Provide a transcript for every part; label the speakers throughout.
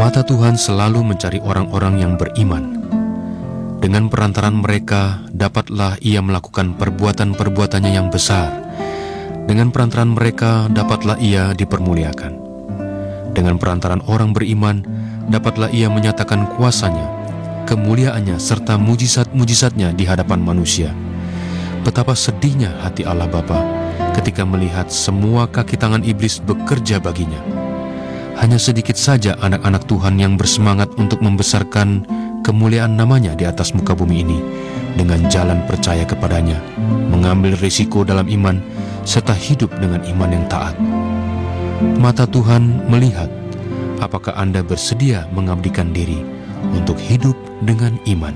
Speaker 1: Mata Tuhan selalu mencari orang-orang yang beriman. Dengan perantaran mereka, dapatlah Ia melakukan perbuatan-perbuatannya yang besar. Dengan perantaran mereka, dapatlah Ia dipermuliakan. Dengan perantaran orang beriman, dapatlah Ia menyatakan kuasa-Nya, kemuliaan-Nya, serta mujizat-mujizat-Nya di hadapan manusia. Betapa sedihnya hati Allah Bapa ketika melihat semua kaki tangan iblis bekerja baginya. Hanya sedikit saja anak-anak Tuhan yang bersemangat untuk membesarkan kemuliaan namanya di atas muka bumi ini dengan jalan percaya kepadanya, mengambil risiko dalam iman, serta hidup dengan iman yang taat. Mata Tuhan melihat apakah Anda bersedia mengabdikan diri untuk hidup dengan iman.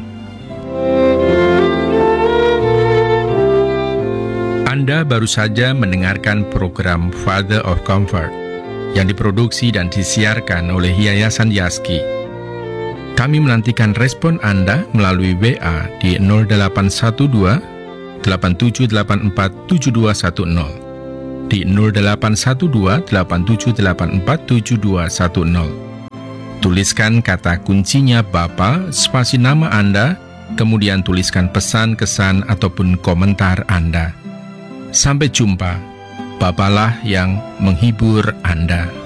Speaker 2: Anda baru saja mendengarkan program Father of Comfort yang diproduksi dan disiarkan oleh Yayasan Yaski. Kami menantikan respon Anda melalui WA di 0812 8784 7210, di 0812 8784 7210. Tuliskan kata kuncinya Bapa, spasi nama Anda, kemudian tuliskan pesan, kesan, ataupun komentar Anda. Sampai jumpa. Bapalah yang menghibur Anda.